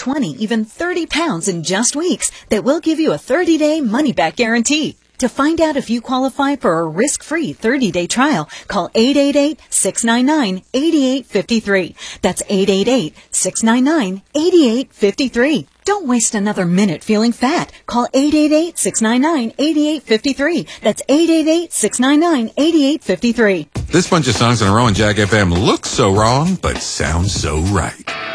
20, even 30 pounds in just weeks that will give you a 30-day money-back guarantee. To find out if you qualify for a risk-free 30-day trial, call 888-699-8853. That's 888-699-8853. Don't waste another minute feeling fat. Call 888-699-8853. That's 888-699-8853. This bunch of songs in a row on Jack FM looks so wrong, but sounds so right.